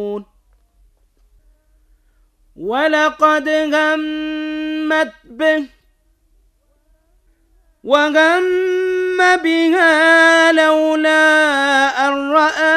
ولقد همت به وهم بها لولا أن رأى